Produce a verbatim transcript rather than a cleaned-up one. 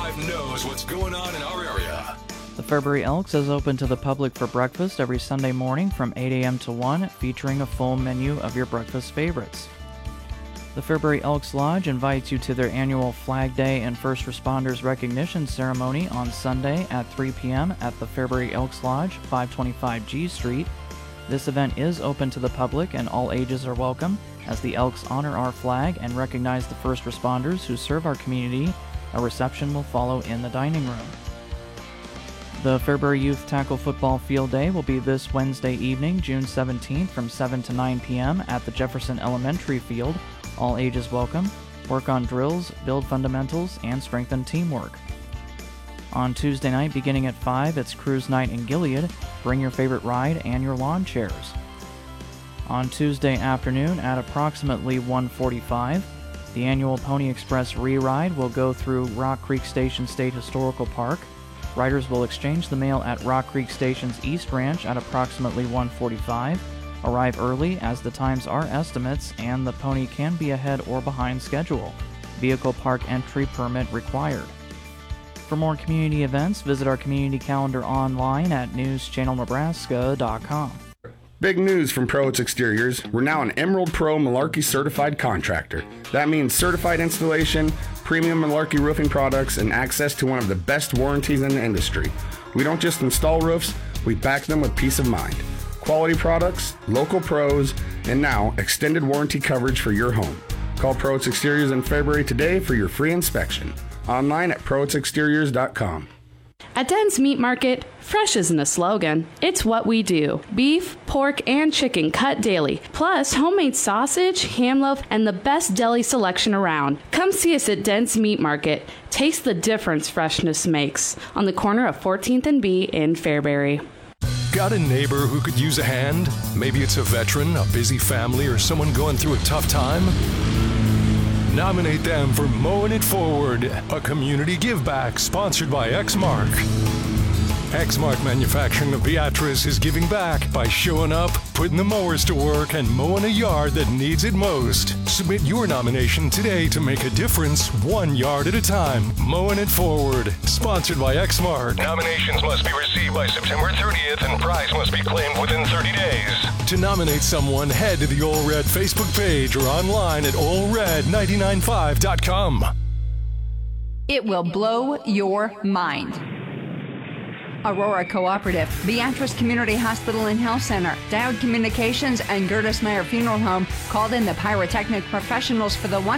five knows what's going on in our area. The Fairbury Elks is open to the public for breakfast every Sunday morning from eight a.m. to one, featuring a full menu of your breakfast favorites. The Fairbury Elks Lodge invites you to their annual Flag Day and First Responders Recognition Ceremony on Sunday at three p.m. at the Fairbury Elks Lodge, five twenty-five G Street. This event is open to the public and all ages are welcome, as the Elks honor our flag and recognize the first responders who serve our community. A reception will follow in the dining room. The Fairbury Youth Tackle Football Field Day will be this Wednesday evening, June seventeenth, from seven to nine p.m. at the Jefferson Elementary Field. All ages welcome. Work on drills, build fundamentals, and strengthen teamwork. On Tuesday night, beginning at five, it's Cruise Night in Gilead. Bring your favorite ride and your lawn chairs. On Tuesday afternoon at approximately one forty-five, the annual Pony Express re-ride will go through Rock Creek Station State Historical Park. Riders will exchange the mail at Rock Creek Station's East Ranch at approximately one forty-five. Arrive early, as the times are estimates and the pony can be ahead or behind schedule. Vehicle park entry permit required. For more community events, visit our community calendar online at news channel nebraska dot com. Big news from Pro Exteriors. We're now an Emerald Pro Malarkey certified contractor. That means certified installation, premium Malarkey roofing products, and access to one of the best warranties in the industry. We don't just install roofs, we back them with peace of mind. Quality products, local pros, and now extended warranty coverage for your home. Call Pro Exteriors in February today for your free inspection. Online at pro exteriors dot com. At Den's Meat Market, fresh isn't a slogan, it's what we do. Beef, pork, and chicken cut daily, plus homemade sausage, ham loaf, and the best deli selection around. Come see us at Den's Meat Market. Taste the difference freshness makes. On the corner of fourteenth and B in Fairbury. Got a neighbor who could use a hand? Maybe it's a veteran, a busy family, or someone going through a tough time? Nominate them for Mowing It Forward, a community give-back sponsored by Exmark. Exmark Manufacturing of Beatrice is giving back by showing up, putting the mowers to work, and mowing a yard that needs it most. Submit your nomination today to make a difference one yard at a time. Mowing It Forward, sponsored by Exmark. Nominations must be received by September thirtieth and prize must be claimed within thirty days. To nominate someone, head to the Ole Red Facebook page or online at ole red nine nine five dot com. It will blow your mind. Aurora Cooperative, Beatrice Community Hospital and Health Center, Dowd Communications, and Gertis Meyer Funeral Home called in the pyrotechnic professionals for the one